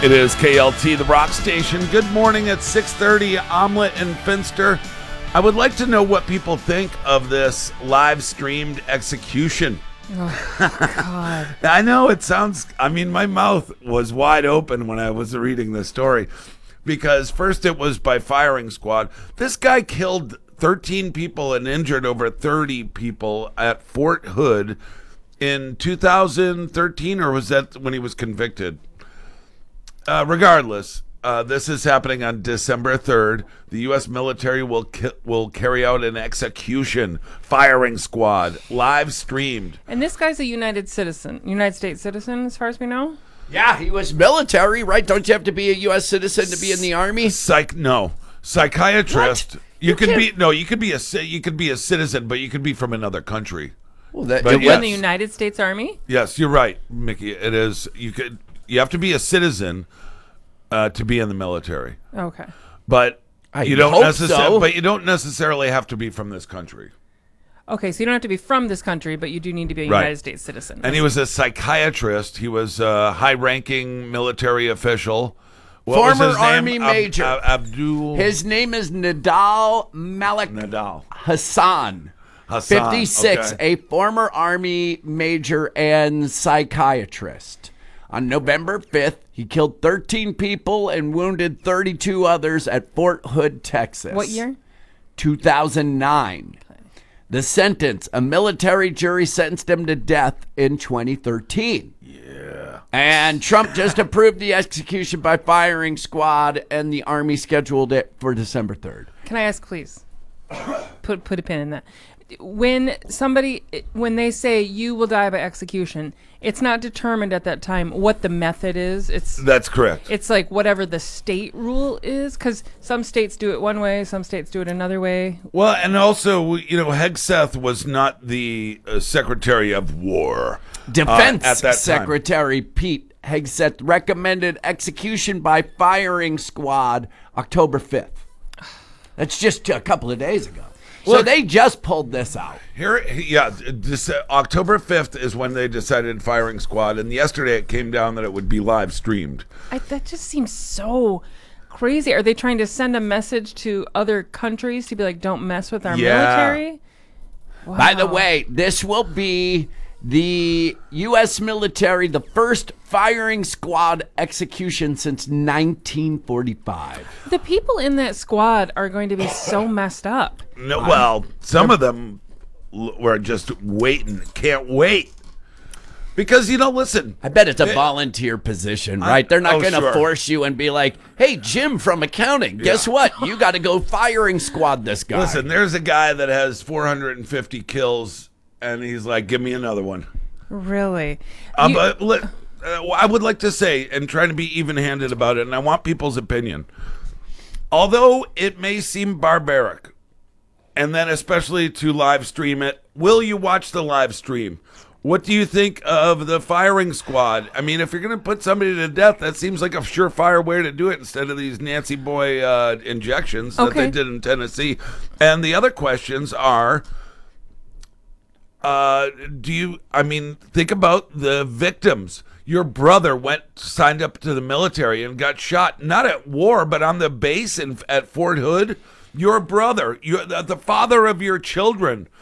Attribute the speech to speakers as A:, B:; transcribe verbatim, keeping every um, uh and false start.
A: It is K L T, the rock station. Good morning at six thirty, Omelet and Finster. I would like to know what people think of this live-streamed execution.
B: Oh, God.
A: I know it sounds, I mean, my mouth was wide open when I was reading this story. Because first it was by firing squad. This guy killed thirteen people and injured over thirty people at Fort Hood in two thousand thirteen, or was that when he was convicted? Uh, regardless, uh, this is happening on December third. The U S military will ki- will carry out an execution, firing squad, live streamed.
B: And this guy's a United citizen, United States citizen, as far as we know?
C: Yeah, he was military, right? Don't you have to be a U S citizen to be in the army?
A: Psych, no, psychiatrist.
C: What?
A: You,
C: You
A: could
C: can't-
A: be no, you could be a ci- you could be a citizen, but you could be from another country.
C: Well, that,
A: But
B: In
A: yes.
B: the United States Army?
A: Yes, you're right, Mickey. It is. You could. You have to be a citizen uh, to be in the military,
B: Okay.
A: but
C: I
A: you don't
C: hope
A: necessarily.
C: so.
A: But you don't necessarily have to be from this country.
B: Okay, so you don't have to be from this country, but you do need to be a
A: Right.
B: United States citizen.
A: And he was a psychiatrist. He was a high-ranking military official. What was
C: Former
A: his name?
C: Army
A: Ab-
C: major.
A: Ab- Abdul
C: His name is Nadal Malik
A: Nadal
C: Hassan.
A: Hassan.
C: fifty-six,
A: Okay.
C: a former Army major and psychiatrist. On November fifth, he killed thirteen people and wounded thirty-two others at Fort Hood, Texas.
B: What year?
C: two thousand nine. The sentence, a military jury sentenced him to death in twenty thirteen.
A: Yeah.
C: And Trump just approved the execution by firing squad, and the Army scheduled it for December third.
B: Can I ask, please? Put put a pin in that. When somebody, when they say you will die by execution, it's not determined at that time what the method is. It's
A: That's correct.
B: it's like whatever the state rule is, because some states do it one way, some states do it another way.
A: Well, and also, you know, Hegseth was not the uh, Secretary of War.
C: Defense
A: uh, at that time.
C: Secretary Pete Hegseth recommended execution by firing squad October fifth. That's just a couple of days ago. So
A: Look-
C: they just pulled this out.
A: Here, yeah, this, uh, October fifth is when they decided firing squad, and yesterday it came down that it would be live streamed.
B: I, that just seems so crazy. Are they trying to send a message to other countries to be like, don't mess with our
A: Yeah.
B: military?
C: By the
B: Wow.
C: way, this will be the U S military, the first firing squad execution since nineteen forty-five.
B: The people in that squad are going to be so messed up.
A: No, well, some of them l- were just waiting, can't wait. Because, you know, listen,
C: I bet it's a
A: They-
C: volunteer position, right? They're not
A: oh,
C: going to
A: sure.
C: force you and be like, hey, Jim from accounting, guess
A: Yeah.
C: what? You got to go firing squad this guy.
A: listen, there's a guy that has four hundred fifty kills, and he's like, give me another one.
B: Really?
A: Uh,
B: You-
A: but li- uh, I would like to say, and trying to be even-handed about it, and I want people's opinion. Although it may seem barbaric, and then especially to live stream it, will you watch the live stream? What do you think of the firing squad? I mean, if you're going to put somebody to death, that seems like a surefire way to do it instead of these Nancy Boy uh, injections that
B: Okay.
A: they did in Tennessee. And the other questions are... Uh, do you, I mean, think about the victims. Your brother went, signed up to the military and got shot, not at war, but on the base in, at Fort Hood. Your brother, your, the, the father of your children,